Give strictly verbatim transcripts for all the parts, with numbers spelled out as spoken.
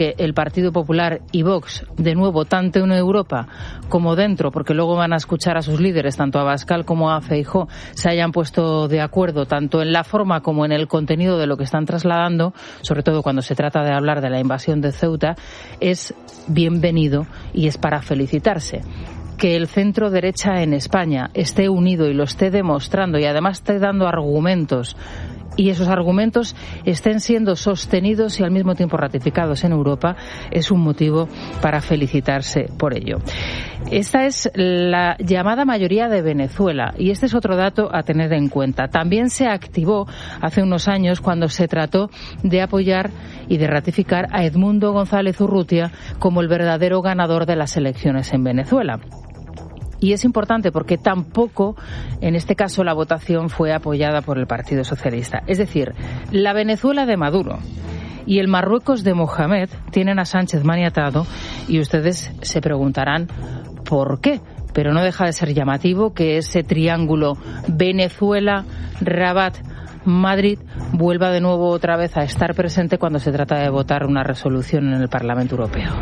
que el Partido Popular y Vox, de nuevo, tanto en Europa como dentro, porque luego van a escuchar a sus líderes, tanto a Abascal como a Feijóo, se hayan puesto de acuerdo tanto en la forma como en el contenido de lo que están trasladando, sobre todo cuando se trata de hablar de la invasión de Ceuta, es bienvenido y es para felicitarse. Que el centro derecha en España esté unido y lo esté demostrando y además esté dando argumentos y esos argumentos estén siendo sostenidos y al mismo tiempo ratificados en Europa, es un motivo para felicitarse por ello. Esta es la llamada mayoría de Venezuela y este es otro dato a tener en cuenta. También se activó hace unos años cuando se trató de apoyar y de ratificar a Edmundo González Urrutia como el verdadero ganador de las elecciones en Venezuela. Y es importante porque tampoco, en este caso, la votación fue apoyada por el Partido Socialista. Es decir, la Venezuela de Maduro y el Marruecos de Mohamed tienen a Sánchez maniatado y ustedes se preguntarán ¿por qué? Pero no deja de ser llamativo que ese triángulo Venezuela-Rabat Madrid vuelva de nuevo otra vez a estar presente cuando se trata de votar una resolución en el Parlamento Europeo.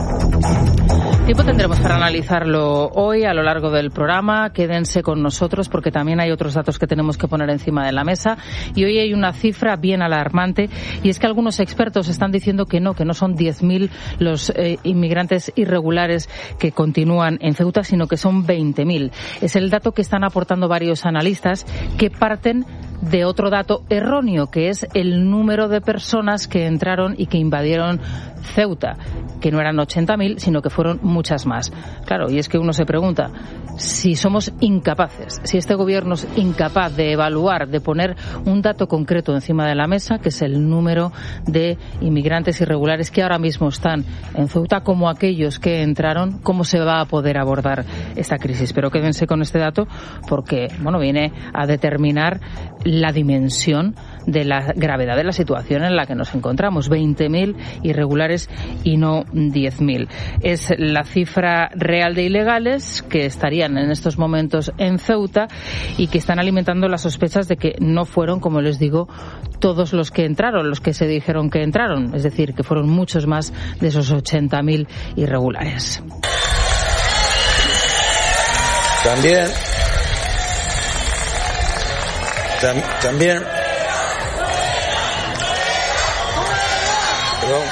Tiempo tendremos para analizarlo hoy a lo largo del programa. Quédense con nosotros porque también hay otros datos que tenemos que poner encima de la mesa. Y hoy hay una cifra bien alarmante y es que algunos expertos están diciendo que no, que no son diez mil los eh, inmigrantes irregulares que continúan en Ceuta, sino que son veinte mil. Es el dato que están aportando varios analistas que parten de otro dato erróneo, que es el número de personas que entraron y que invadieron Ceuta, que no eran ochenta mil, sino que fueron muchas más. Claro, y es que uno se pregunta, si somos incapaces, si este gobierno es incapaz de evaluar, de poner un dato concreto encima de la mesa, que es el número de inmigrantes irregulares que ahora mismo están en Ceuta, como aquellos que entraron, ¿cómo se va a poder abordar esta crisis? Pero quédense con este dato porque, bueno, viene a determinar la dimensión de la gravedad de la situación en la que nos encontramos. veinte mil irregulares y no diez mil. Es la cifra real de ilegales que estarían en estos momentos en Ceuta y que están alimentando las sospechas de que no fueron, como les digo, todos los que entraron, los que se dijeron que entraron. Es decir, que fueron muchos más de esos ochenta mil irregulares. También También, perdón.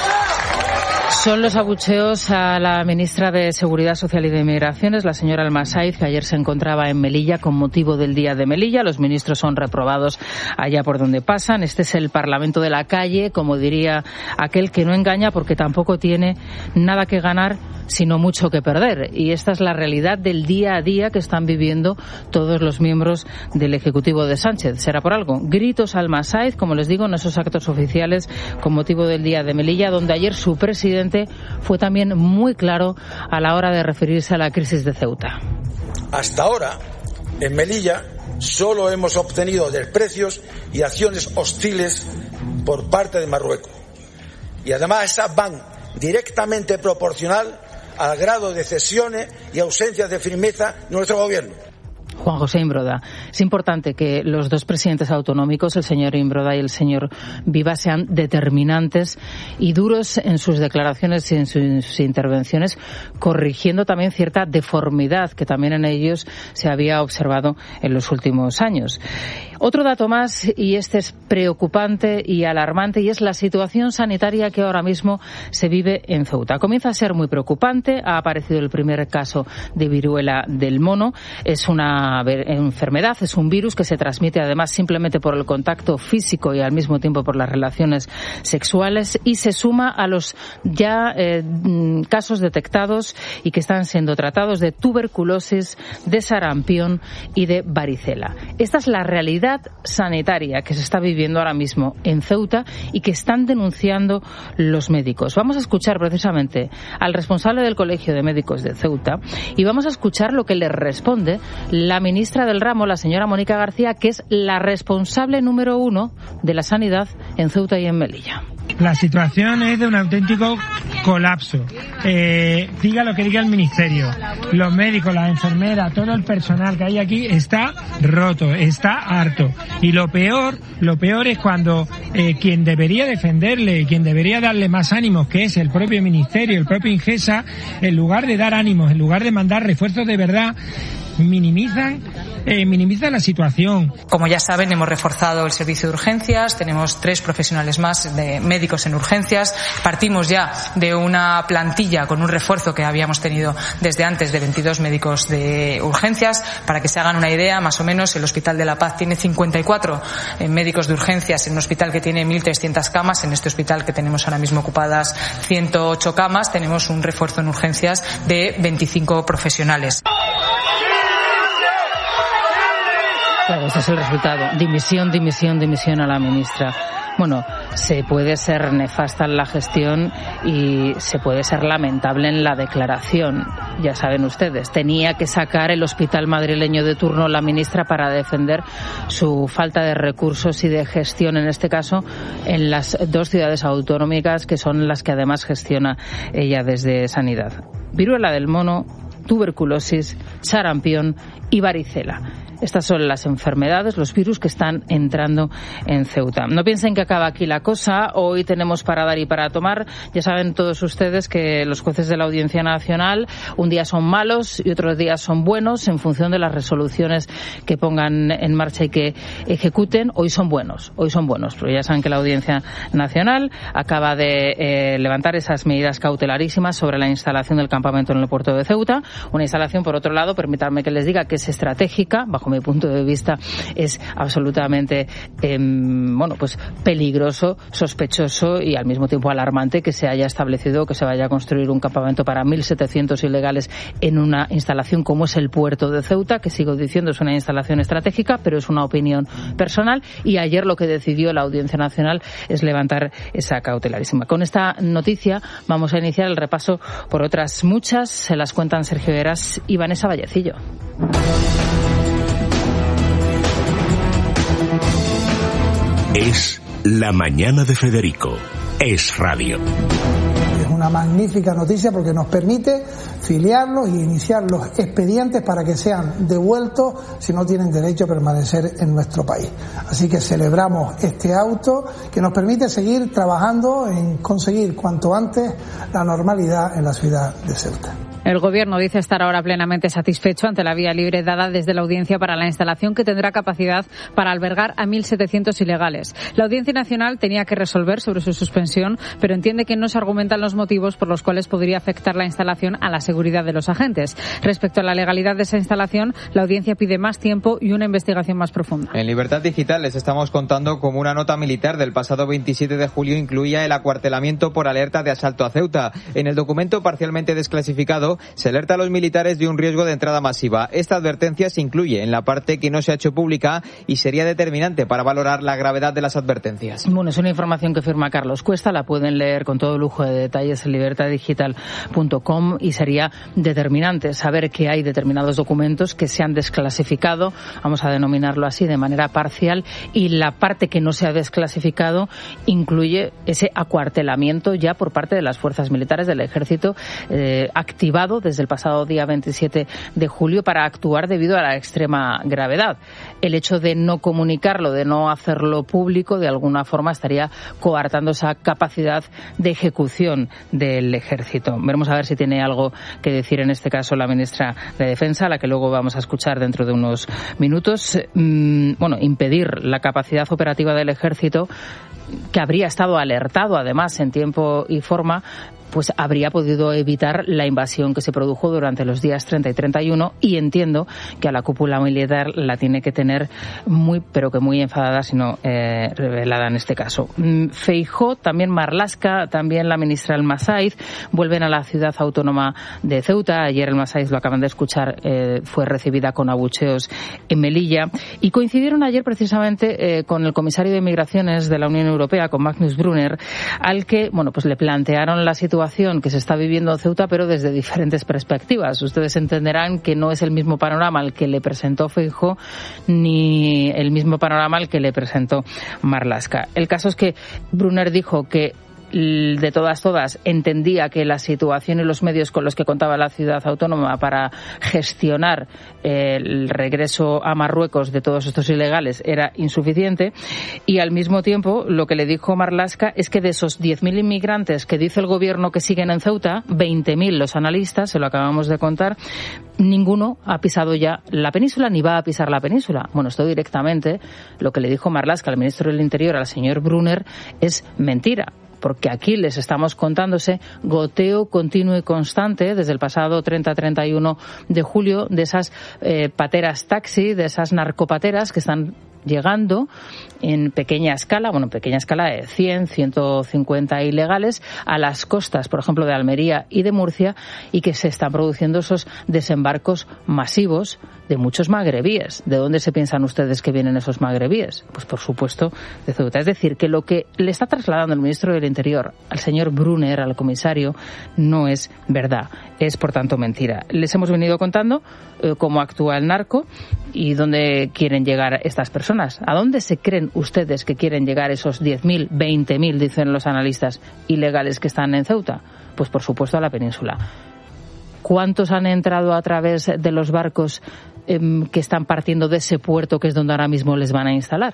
Son los abucheos a la ministra de Seguridad Social y de Migraciones, la señora Almasaiz, que ayer se encontraba en Melilla con motivo del Día de Melilla. Los ministros son reprobados allá por donde pasan. Este es el Parlamento de la calle, como diría aquel que no engaña porque tampoco tiene nada que ganar sino mucho que perder. Y esta es la realidad del día a día que están viviendo todos los miembros del Ejecutivo de Sánchez. ¿Será por algo? Gritos al Almasaiz, como les digo, en esos actos oficiales con motivo del Día de Melilla, donde ayer su presidente fue también muy claro a la hora de referirse a la crisis de Ceuta. Hasta ahora, en Melilla, solo hemos obtenido desprecios y acciones hostiles por parte de Marruecos. Y además esas van directamente proporcional al grado de cesiones y ausencias de firmeza de nuestro gobierno. Juan José Imbroda, es importante que los dos presidentes autonómicos, el señor Imbroda y el señor Viva, sean determinantes y duros en sus declaraciones y en sus intervenciones, corrigiendo también cierta deformidad que también en ellos se había observado en los últimos años. Otro dato más, y este es preocupante y alarmante, y es la situación sanitaria que ahora mismo se vive en Ceuta. Comienza a ser muy preocupante, ha aparecido el primer caso de viruela del mono, es una enfermedad, es un virus que se transmite además simplemente por el contacto físico y al mismo tiempo por las relaciones sexuales y se suma a los ya eh, casos detectados y que están siendo tratados de tuberculosis, de sarampión y de varicela. Esta es la realidad sanitaria que se está viviendo ahora mismo en Ceuta y que están denunciando los médicos. Vamos a escuchar precisamente al responsable del Colegio de Médicos de Ceuta y vamos a escuchar lo que le responde la ministra del ramo, la señora Mónica García, que es la responsable número uno de la sanidad en Ceuta y en Melilla. La situación es de un auténtico colapso. Eh, diga lo que diga el ministerio, los médicos, las enfermeras, todo el personal que hay aquí está roto, está harto. Y lo peor, lo peor es cuando eh, quien debería defenderle, quien debería darle más ánimos, que es el propio ministerio, el propio Ingesa, en lugar de dar ánimos, en lugar de mandar refuerzos de verdad, minimizan eh, minimizan la situación. Como ya saben, hemos reforzado el servicio de urgencias, tenemos tres profesionales más de médicos en urgencias, partimos ya de una plantilla con un refuerzo que habíamos tenido desde antes de veintidós médicos de urgencias. Para que se hagan una idea, más o menos el Hospital de la Paz tiene cincuenta y cuatro eh, médicos de urgencias en un hospital que tiene mil trescientas camas. En este hospital, que tenemos ahora mismo ocupadas ciento ocho camas, tenemos un refuerzo en urgencias de veinticinco profesionales. Claro, ese es el resultado. Dimisión, dimisión, dimisión a la ministra. Bueno, se puede ser nefasta en la gestión y se puede ser lamentable en la declaración. Ya saben ustedes, tenía que sacar el hospital madrileño de turno la ministra para defender su falta de recursos y de gestión, en este caso, en las dos ciudades autonómicas que son las que además gestiona ella desde Sanidad. Viruela del mono, tuberculosis, sarampión y varicela. Estas son las enfermedades, los virus que están entrando en Ceuta. No piensen que acaba aquí la cosa. Hoy tenemos para dar y para tomar. Ya saben todos ustedes que los jueces de la Audiencia Nacional un día son malos y otros días son buenos en función de las resoluciones que pongan en marcha y que ejecuten. Hoy son buenos, hoy son buenos. Pero ya saben que la Audiencia Nacional acaba de eh, levantar esas medidas cautelarísimas sobre la instalación del campamento en el puerto de Ceuta. Una instalación, por otro lado, permítanme que les diga que es estratégica, bajo mi punto de vista, es absolutamente eh, bueno, pues peligroso, sospechoso y al mismo tiempo alarmante que se haya establecido que se vaya a construir un campamento para mil setecientos ilegales en una instalación como es el puerto de Ceuta, que sigo diciendo es una instalación estratégica, pero es una opinión personal, y ayer lo que decidió la Audiencia Nacional es levantar esa cautelarísima. Con esta noticia vamos a iniciar el repaso por otras muchas, se las cuentan Sergio Heras y Vanessa Vallecillo. Es la mañana de Federico. Es radio. Es una magnífica noticia porque nos permite filiarlos y iniciar los expedientes para que sean devueltos si no tienen derecho a permanecer en nuestro país. Así que celebramos este auto que nos permite seguir trabajando en conseguir cuanto antes la normalidad en la ciudad de Ceuta. El Gobierno dice estar ahora plenamente satisfecho ante la vía libre dada desde la Audiencia para la instalación que tendrá capacidad para albergar a mil setecientos ilegales. La Audiencia Nacional tenía que resolver sobre su suspensión, pero entiende que no se argumentan los motivos por los cuales podría afectar la instalación a la seguridad de los agentes. Respecto a la legalidad de esa instalación, la Audiencia pide más tiempo y una investigación más profunda. En Libertad Digital les estamos contando cómo una nota militar del pasado veintisiete de julio incluía el acuartelamiento por alerta de asalto a Ceuta. En el documento parcialmente desclasificado se alerta a los militares de un riesgo de entrada masiva. Esta advertencia se incluye en la parte que no se ha hecho pública y sería determinante para valorar la gravedad de las advertencias. Bueno, es una información que firma Carlos Cuesta, la pueden leer con todo lujo de detalles en libertad digital punto com y sería determinante saber que hay determinados documentos que se han desclasificado, vamos a denominarlo así, de manera parcial, y la parte que no se ha desclasificado incluye ese acuartelamiento ya por parte de las fuerzas militares del Ejército eh, activado desde el pasado día veintisiete de julio para actuar debido a la extrema gravedad. El hecho de no comunicarlo, de no hacerlo público, de alguna forma estaría coartando esa capacidad de ejecución del Ejército. Veremos a ver si tiene algo que decir en este caso la ministra de Defensa, a la que luego vamos a escuchar dentro de unos minutos. Mm, bueno, impedir la capacidad operativa del Ejército, que habría estado alertado además en tiempo y forma, pues habría podido evitar la invasión que se produjo durante los días treinta y treinta y uno, y entiendo que a la cúpula militar la tiene que tener muy, pero que muy enfadada, si no eh, revelada en este caso. Feijóo, también Marlaska, también la ministra El Masaiz vuelven a la ciudad autónoma de Ceuta. Ayer El Masaiz, lo acaban de escuchar, eh, fue recibida con abucheos en Melilla, y coincidieron ayer precisamente eh, con el comisario de Migraciones de la Unión Europea, con Magnus Brunner, al que, bueno, pues le plantearon la situación que se está viviendo en Ceuta, pero desde diferentes perspectivas. Ustedes entenderán que no es el mismo panorama al que le presentó Feijóo ni el mismo panorama al que le presentó Marlaska. El caso es que Brunner dijo que de todas todas entendía que la situación y los medios con los que contaba la ciudad autónoma para gestionar el regreso a Marruecos de todos estos ilegales era insuficiente, y al mismo tiempo lo que le dijo Marlaska es que de esos diez mil inmigrantes que dice el gobierno que siguen en Ceuta, veinte mil los analistas, se lo acabamos de contar, ninguno ha pisado ya la península ni va a pisar la península. Bueno, esto directamente, lo que le dijo Marlaska al ministro del Interior, al señor Brunner, es mentira. Porque aquí les estamos contándose goteo continuo y constante desde el pasado treinta a treinta y uno de julio de esas eh, pateras taxi, de esas narcopateras que están llegando en pequeña escala, bueno, en pequeña escala de cien, ciento cincuenta ilegales a las costas, por ejemplo, de Almería y de Murcia, y que se están produciendo esos desembarcos masivos de muchos magrebíes. ¿De dónde se piensan ustedes que vienen esos magrebíes? Pues, por supuesto, de Ceuta. Es decir, que lo que le está trasladando el ministro del Interior al señor Brunner, al comisario, no es verdad. Es, por tanto, mentira. Les hemos venido contando eh, cómo actúa el narco y dónde quieren llegar estas personas. ¿A dónde se creen ustedes que quieren llegar esos diez mil, veinte mil, dicen los analistas, ilegales que están en Ceuta? Pues, por supuesto, a la península. ¿Cuántos han entrado a través de los barcos eh, que están partiendo de ese puerto que es donde ahora mismo les van a instalar?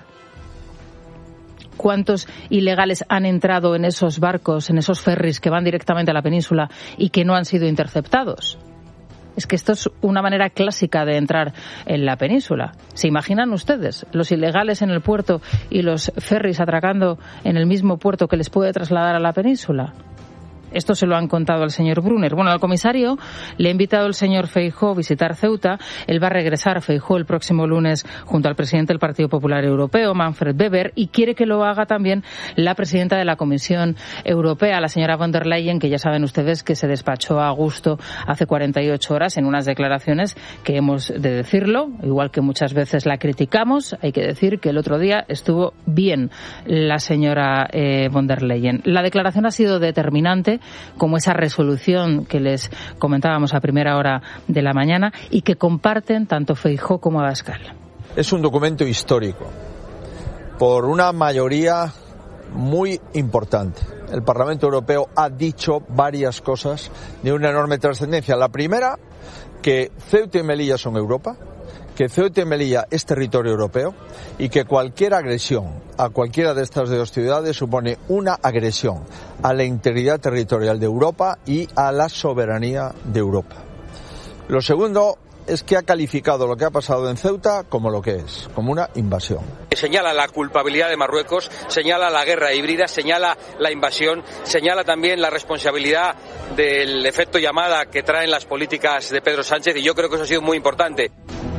¿Cuántos ilegales han entrado en esos barcos, en esos ferries que van directamente a la península y que no han sido interceptados? Es que esto es una manera clásica de entrar en la península. ¿Se imaginan ustedes los ilegales en el puerto y los ferries atracando en el mismo puerto que les puede trasladar a la península? Esto se lo han contado al señor Brunner. Bueno, al comisario le ha invitado el señor Feijóo a visitar Ceuta. Él va a regresar, Feijóo, el próximo lunes junto al presidente del Partido Popular Europeo, Manfred Weber, y quiere que lo haga también la presidenta de la Comisión Europea, la señora von der Leyen, que ya saben ustedes que se despachó a gusto hace cuarenta y ocho horas en unas declaraciones que hemos de decirlo, igual que muchas veces la criticamos, hay que decir que el otro día estuvo bien la señora eh, von der Leyen. La declaración ha sido determinante, como esa resolución que les comentábamos a primera hora de la mañana y que comparten tanto Feijóo como Abascal. Es un documento histórico por una mayoría muy importante. El Parlamento Europeo ha dicho varias cosas de una enorme trascendencia. La primera, que Ceuta y Melilla son Europa, que Ceuta y Melilla es territorio europeo y que cualquier agresión a cualquiera de estas dos ciudades supone una agresión a la integridad territorial de Europa y a la soberanía de Europa. Lo segundo es que ha calificado lo que ha pasado en Ceuta como lo que es, como una invasión. Señala la culpabilidad de Marruecos, señala la guerra híbrida, señala la invasión, señala también la responsabilidad del efecto llamada que traen las políticas de Pedro Sánchez, y yo creo que eso ha sido muy importante.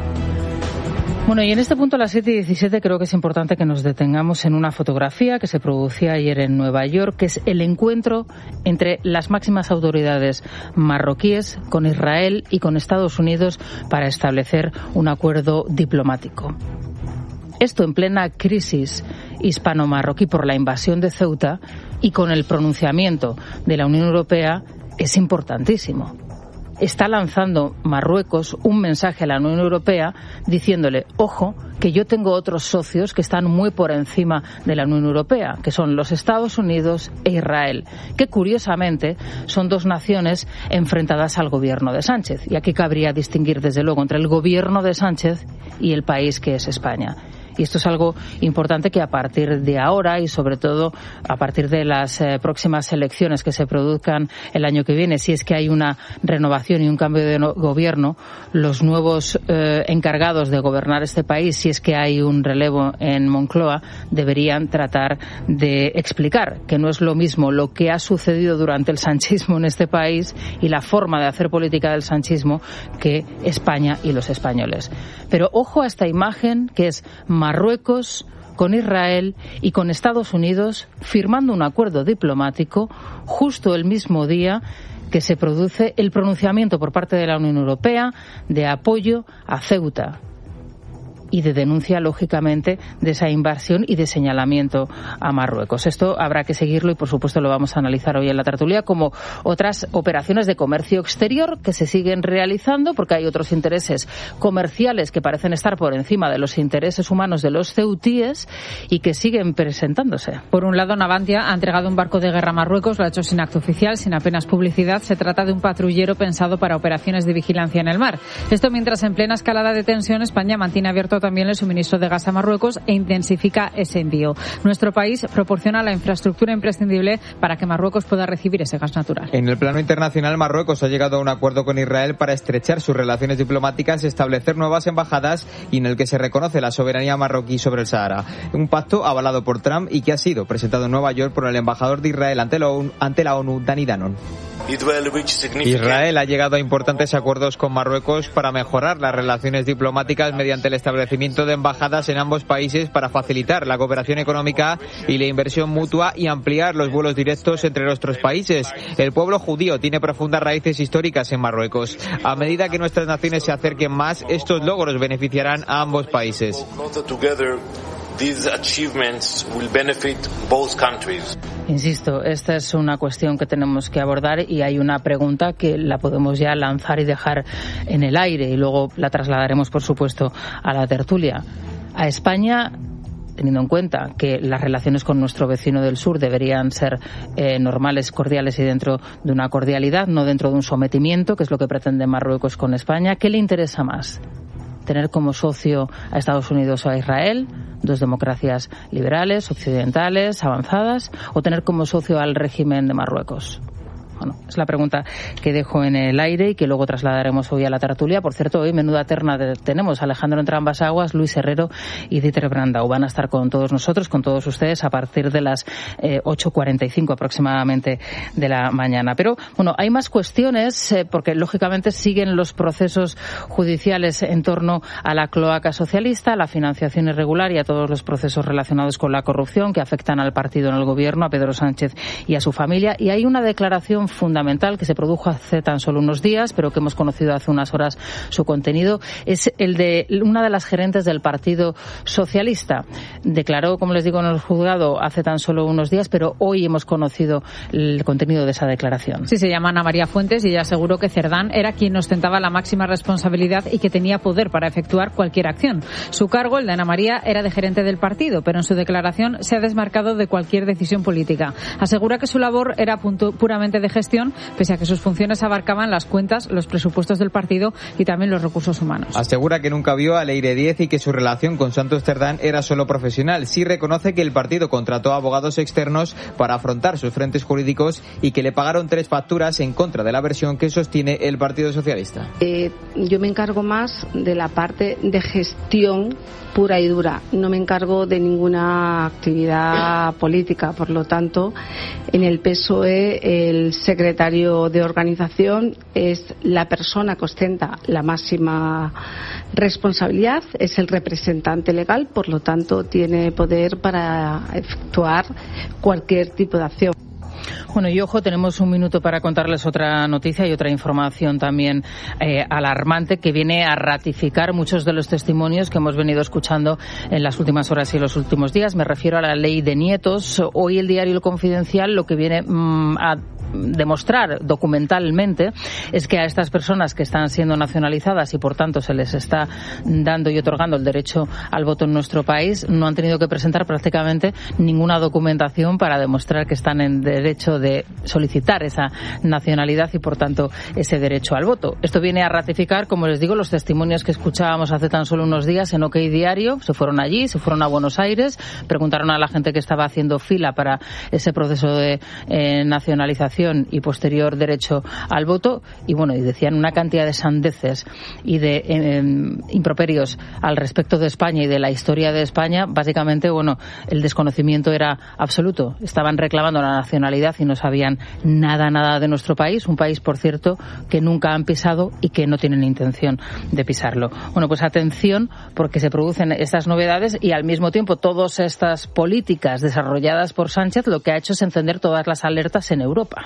Bueno, y en este punto, a las siete y diecisiete, creo que es importante que nos detengamos en una fotografía que se producía ayer en Nueva York, que es el encuentro entre las máximas autoridades marroquíes con Israel y con Estados Unidos para establecer un acuerdo diplomático. Esto en plena crisis hispano-marroquí por la invasión de Ceuta y con el pronunciamiento de la Unión Europea es importantísimo. Está lanzando Marruecos un mensaje a la Unión Europea diciéndole, ojo, que yo tengo otros socios que están muy por encima de la Unión Europea, que son los Estados Unidos e Israel, que curiosamente son dos naciones enfrentadas al gobierno de Sánchez. Y aquí cabría distinguir desde luego entre el gobierno de Sánchez y el país que es España. Y esto es algo importante que a partir de ahora y sobre todo a partir de las eh, próximas elecciones que se produzcan el año que viene, si es que hay una renovación y un cambio de no- gobierno, los nuevos eh, encargados de gobernar este país, si es que hay un relevo en Moncloa, deberían tratar de explicar que no es lo mismo lo que ha sucedido durante el sanchismo en este país y la forma de hacer política del sanchismo que España y los españoles. Pero ojo a esta imagen que es Marruecos con Israel y con Estados Unidos firmando un acuerdo diplomático justo el mismo día que se produce el pronunciamiento por parte de la Unión Europea de apoyo a Ceuta. y de denuncia, lógicamente, de esa invasión y de señalamiento a Marruecos. Esto habrá que seguirlo y, por supuesto, lo vamos a analizar hoy en la tertulia, como otras operaciones de comercio exterior que se siguen realizando, porque hay otros intereses comerciales que parecen estar por encima de los intereses humanos de los ceutíes y que siguen presentándose. Por un lado, Navantia ha entregado un barco de guerra a Marruecos, lo ha hecho sin acto oficial, sin apenas publicidad. Se trata de un patrullero pensado para operaciones de vigilancia en el mar. Esto mientras, en plena escalada de tensión, España mantiene abierto también el suministro de gas a Marruecos e intensifica ese envío. Nuestro país proporciona la infraestructura imprescindible para que Marruecos pueda recibir ese gas natural. En el plano internacional, Marruecos ha llegado a un acuerdo con Israel para estrechar sus relaciones diplomáticas, establecer nuevas embajadas y en el que se reconoce la soberanía marroquí sobre el Sahara. Un pacto avalado por Trump y que ha sido presentado en Nueva York por el embajador de Israel ante la ONU, ante la ONU Dani Danon. Israel ha llegado a importantes acuerdos con Marruecos para mejorar las relaciones diplomáticas mediante el establecimiento de embajadas en ambos países para facilitar la cooperación económica y la inversión mutua y ampliar los vuelos directos entre nuestros países. El pueblo judío tiene profundas raíces históricas en Marruecos. A medida que nuestras naciones se acerquen más, estos logros beneficiarán a ambos países. These achievements will benefit both countries. Insisto, esta es una cuestión que tenemos que abordar y hay una pregunta que la podemos ya lanzar y dejar en el aire y luego la trasladaremos, por supuesto, a la tertulia. A España, teniendo en cuenta que las relaciones con nuestro vecino del sur deberían ser eh, normales, cordiales y dentro de una cordialidad, no dentro de un sometimiento, que es lo que pretende Marruecos con España, ¿qué le interesa más? ¿Tener como socio a Estados Unidos o a Israel, dos democracias liberales, occidentales, avanzadas, o tener como socio al régimen de Marruecos? Bueno, es la pregunta que dejo en el aire y que luego trasladaremos hoy a la tertulia. Por cierto, hoy menuda terna de, tenemos Alejandro entre ambas aguas, Luis Herrero y Dieter Brandau. Van a estar con todos nosotros, con todos ustedes, a partir de las eh, ocho cuarenta y cinco aproximadamente de la mañana. Pero, bueno, hay más cuestiones, eh, porque lógicamente siguen los procesos judiciales en torno a la cloaca socialista, a la financiación irregular y a todos los procesos relacionados con la corrupción que afectan al partido en el gobierno, a Pedro Sánchez y a su familia. Y hay una declaración fundamental que se produjo hace tan solo unos días, pero que hemos conocido hace unas horas su contenido, es el de una de las gerentes del Partido Socialista. Declaró, como les digo, en el juzgado hace tan solo unos días, pero hoy hemos conocido el contenido de esa declaración. Sí, se llama Ana María Fuentes y ella aseguró que Cerdán era quien ostentaba la máxima responsabilidad y que tenía poder para efectuar cualquier acción. Su cargo, el de Ana María, era de gerente del partido, pero en su declaración se ha desmarcado de cualquier decisión política. Asegura que su labor era punto, puramente de gestión, pese a que sus funciones abarcaban las cuentas, los presupuestos del partido y también los recursos humanos. Asegura que nunca vio a Leire Díez y que su relación con Santos Cerdán era solo profesional. Sí reconoce que el partido contrató a abogados externos para afrontar sus frentes jurídicos y que le pagaron tres facturas en contra de la versión que sostiene el Partido Socialista. Eh, yo me encargo más de la parte de gestión pura y dura. No me encargo de ninguna actividad política. Por lo tanto, en el P S O E el secretario de organización es la persona que ostenta la máxima responsabilidad, es el representante legal, por lo tanto tiene poder para efectuar cualquier tipo de acción. Bueno, y ojo, tenemos un minuto para contarles otra noticia y otra información también eh, alarmante que viene a ratificar muchos de los testimonios que hemos venido escuchando en las últimas horas y los últimos días. Me refiero a la ley de nietos. Hoy el diario El Confidencial lo que viene mmm, a demostrar documentalmente es que a estas personas que están siendo nacionalizadas y por tanto se les está dando y otorgando el derecho al voto en nuestro país no han tenido que presentar prácticamente ninguna documentación para demostrar que están en derecho de solicitar esa nacionalidad y por tanto ese derecho al voto. Esto viene a ratificar, como les digo, los testimonios que escuchábamos hace tan solo unos días en OK Diario. Se fueron allí, se fueron a Buenos Aires, preguntaron a la gente que estaba haciendo fila para ese proceso de eh, nacionalización y posterior derecho al voto y bueno, y decían una cantidad de sandeces y de eh, improperios al respecto de España y de la historia de España. Básicamente, bueno, el desconocimiento era absoluto. Estaban reclamando la nacionalidad y no sabían nada, nada de nuestro país, un país, por cierto, que nunca han pisado y que no tienen intención de pisarlo. Bueno, pues atención, porque se producen estas novedades y al mismo tiempo todas estas políticas desarrolladas por Sánchez lo que ha hecho es encender todas las alertas en Europa.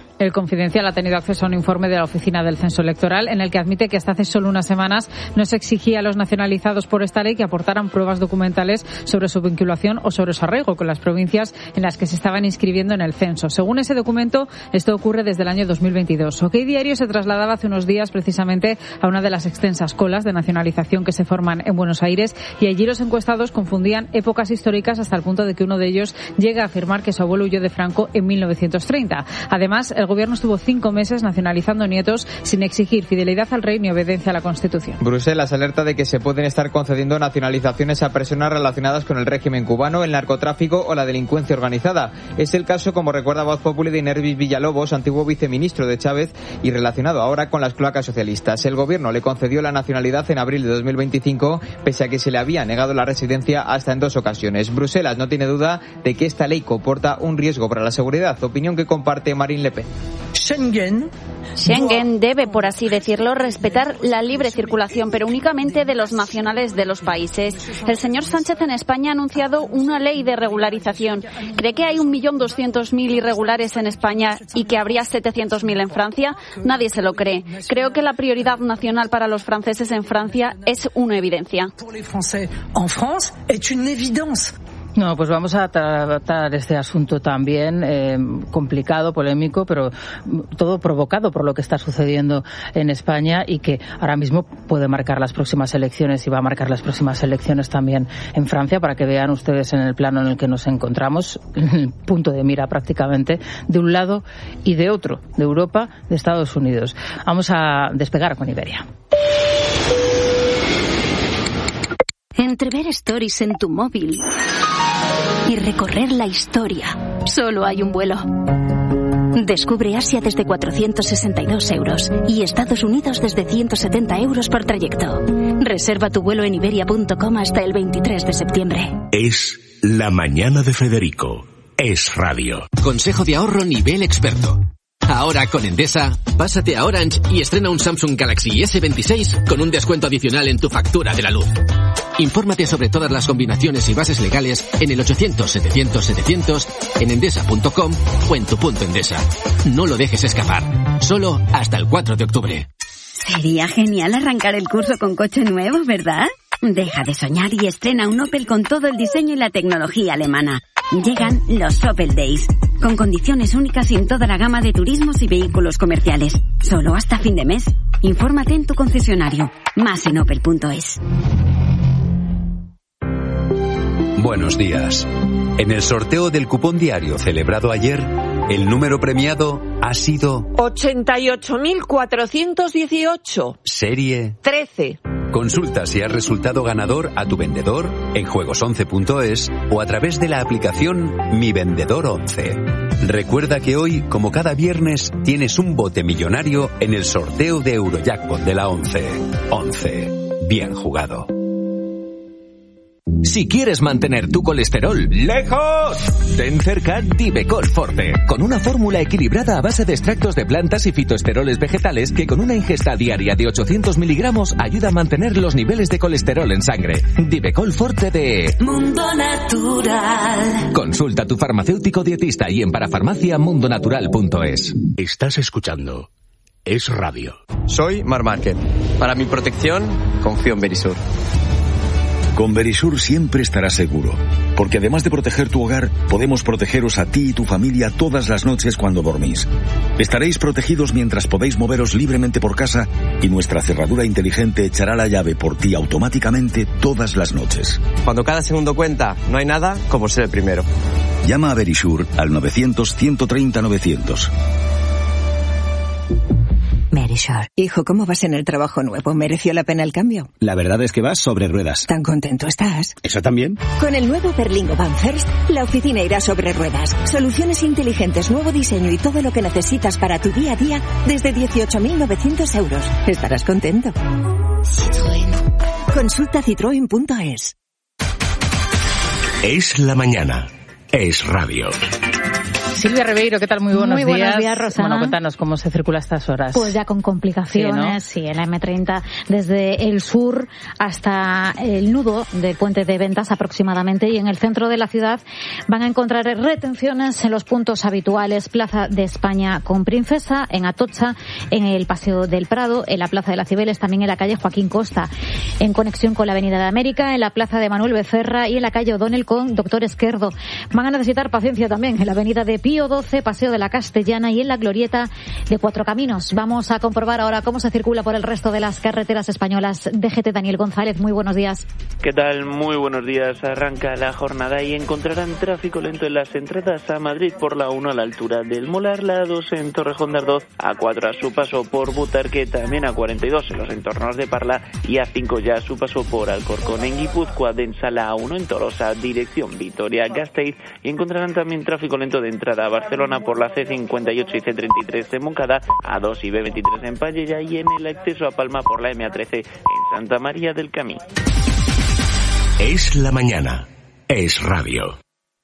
El Confidencial ha tenido acceso a un informe de la Oficina del Censo Electoral en el que admite que hasta hace solo unas semanas no se exigía a los nacionalizados por esta ley que aportaran pruebas documentales sobre su vinculación o sobre su arraigo con las provincias en las que se estaban inscribiendo en el censo. Según ese documento, esto ocurre desde el año dos mil veintidós. OK Diario se trasladaba hace unos días precisamente a una de las extensas colas de nacionalización que se forman en Buenos Aires y allí los encuestados confundían épocas históricas hasta el punto de que uno de ellos llega a afirmar que su abuelo huyó de Franco en mil novecientos treinta. Además, el gobierno estuvo cinco meses nacionalizando nietos sin exigir fidelidad al rey ni obediencia a la Constitución. Bruselas alerta de que se pueden estar concediendo nacionalizaciones a personas relacionadas con el régimen cubano, el narcotráfico o la delincuencia organizada. Es el caso, como recuerda Voz Populi, de Nervis Villalobos, antiguo viceministro de Chávez y relacionado ahora con las cloacas socialistas. El gobierno le concedió la nacionalidad en abril de dos mil veinticinco, pese a que se le había negado la residencia hasta en dos ocasiones. Bruselas no tiene duda de que esta ley comporta un riesgo para la seguridad, opinión que comparte Marine Le Pen. Schengen. Schengen debe, por así decirlo, respetar la libre circulación, pero únicamente de los nacionales de los países. El señor Sánchez en España ha anunciado una ley de regularización. ¿Cree que hay un millón doscientos mil irregulares en España y que habría setecientos mil en Francia? Nadie se lo cree. Creo que la prioridad nacional para los franceses en Francia es una evidencia. No, pues vamos a tratar este asunto también eh, complicado, polémico, pero todo provocado por lo que está sucediendo en España y que ahora mismo puede marcar las próximas elecciones y va a marcar las próximas elecciones también en Francia, para que vean ustedes en el plano en el que nos encontramos, en el punto de mira prácticamente de un lado y de otro, de Europa, de Estados Unidos. Vamos a despegar con Iberia. Entre ver stories en tu móvil y recorrer la historia, solo hay un vuelo. Descubre Asia desde cuatrocientos sesenta y dos euros y Estados Unidos desde ciento setenta euros por trayecto. Reserva tu vuelo en iberia punto com hasta el veintitrés de septiembre. Es la mañana de Federico. Es radio. Consejo de ahorro nivel experto. Ahora con Endesa, pásate a Orange y estrena un Samsung Galaxy ese veintiséis con un descuento adicional en tu factura de la luz. Infórmate sobre todas las combinaciones y bases legales en el ochocientos setecientos setecientos, en endesa punto com o en tu punto Endesa. No lo dejes escapar. Solo hasta el cuatro de octubre. Sería genial arrancar el curso con coche nuevo, ¿verdad? Deja de soñar y estrena un Opel con todo el diseño y la tecnología alemana. Llegan los Opel Days, con condiciones únicas en toda la gama de turismos y vehículos comerciales. Solo hasta fin de mes. Infórmate en tu concesionario. Más en opel punto es. Buenos días. En el sorteo del cupón diario celebrado ayer, el número premiado ha sido ochenta y ocho mil cuatrocientos dieciocho. Serie trece. Consulta si has resultado ganador a tu vendedor en juegos once punto es o a través de la aplicación Mi Vendedor once. Recuerda que hoy, como cada viernes, tienes un bote millonario en el sorteo de Eurojackpot de la once. once. Bien jugado. Si quieres mantener tu colesterol lejos, ten cerca Divecol Forte, con una fórmula equilibrada a base de extractos de plantas y fitoesteroles vegetales que con una ingesta diaria de ochocientos miligramos ayuda a mantener los niveles de colesterol en sangre. Divecol Forte de Mundo Natural. Consulta a tu farmacéutico dietista y en parafarmacia mundonatural punto es. Estás escuchando Es Radio. Soy Mar Márquez. Para mi protección, confío en Verisur. Con Verisur siempre estarás seguro, porque además de proteger tu hogar, podemos protegeros a ti y tu familia todas las noches cuando dormís. Estaréis protegidos mientras podéis moveros libremente por casa y nuestra cerradura inteligente echará la llave por ti automáticamente todas las noches. Cuando cada segundo cuenta, no hay nada como ser el primero. Llama a Verisur al novecientos, ciento treinta, novecientos. Verisur. Hijo, ¿cómo vas en el trabajo nuevo? ¿Mereció la pena el cambio? La verdad es que vas sobre ruedas. ¿Tan contento estás? ¿Eso también? Con el nuevo Berlingo Van First, la oficina irá sobre ruedas. Soluciones inteligentes, nuevo diseño y todo lo que necesitas para tu día a día desde dieciocho mil novecientos euros. Estarás contento. Citroën. Consulta citroen punto es. Es la mañana. Es radio. Silvia Ribeiro, ¿qué tal? Muy buenos Muy días. buenos días, Rosana. Bueno, cuéntanos cómo se circula a estas horas. Pues ya con complicaciones, sí, ¿no? Sí, en la eme treinta, desde el sur hasta el nudo del puente de Ventas aproximadamente, y en el centro de la ciudad van a encontrar retenciones en los puntos habituales: Plaza de España con Princesa, en Atocha, en el Paseo del Prado, en la Plaza de las Cibeles, también en la calle Joaquín Costa, en conexión con la Avenida de América, en la Plaza de Manuel Becerra y en la calle O'Donnell con Doctor Esquerdo. Van a necesitar paciencia también en la Avenida de Pío doce, Paseo de la Castellana y en la Glorieta de Cuatro Caminos. Vamos a comprobar ahora cómo se circula por el resto de las carreteras españolas. D G T Daniel González, muy buenos días. ¿Qué tal? Muy buenos días. Arranca la jornada y encontrarán tráfico lento en las entradas a Madrid por la uno a la altura del Molar, la dos en Torrejón de Ardoz, a cuatro a su paso por Butarque, también a cuarenta y dos en los entornos de Parla y a cinco ya a su paso por Alcorcón. En Guipúzcoa, densa la A uno en Tolosa, dirección Vitoria-Gasteiz, y encontrarán también tráfico lento de entrada a Barcelona por la ce cincuenta y ocho y ce treinta y tres de Moncada, A dos y be veintitrés en Pallella, y en el acceso a Palma por la eme a trece en Santa María del Camí. Es la mañana. Es radio.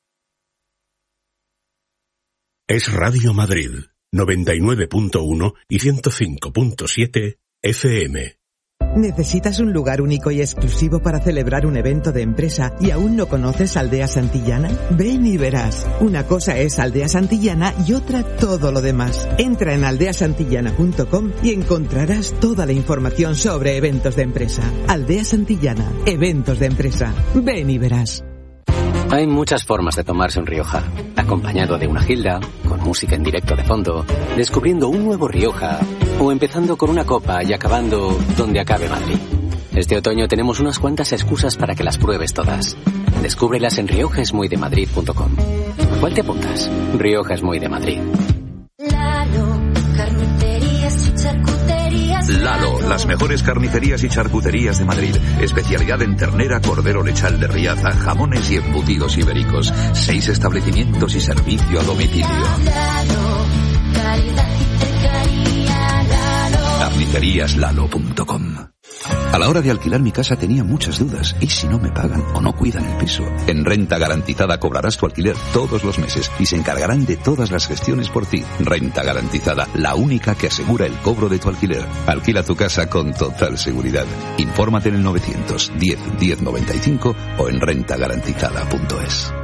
Es Radio Madrid, noventa y nueve punto uno y ciento cinco punto siete F M. ¿Necesitas un lugar único y exclusivo para celebrar un evento de empresa y aún no conoces Aldea Santillana? Ven y verás. Una cosa es Aldea Santillana y otra todo lo demás. Entra en aldea santillana punto com y encontrarás toda la información sobre eventos de empresa. Aldea Santillana, eventos de empresa. Ven y verás. Hay muchas formas de tomarse un Rioja. Acompañado de una gilda, con música en directo de fondo, descubriendo un nuevo Rioja, o empezando con una copa y acabando donde acabe Madrid. Este otoño tenemos unas cuantas excusas para que las pruebes todas. Descúbrelas en rioja es muy de madrid punto com. ¿A cuál te apuntas? Rioja es muy de Madrid. Lalo, carnicerías y charcuterías. Lalo, las mejores carnicerías y charcuterías de Madrid. Especialidad en ternera, cordero lechal de Riaza, jamones y embutidos ibéricos. Seis establecimientos y servicio a domicilio. Lalo, calidad y cercanía. Lalo. carnicerías lalo punto com. A la hora de alquilar mi casa tenía muchas dudas. ¿Y si no me pagan o no cuidan el piso? En Renta Garantizada cobrarás tu alquiler todos los meses y se encargarán de todas las gestiones por ti. Renta Garantizada, la única que asegura el cobro de tu alquiler. Alquila tu casa con total seguridad. Infórmate en el novecientos diez diez noventa y cinco o en renta garantizada punto es.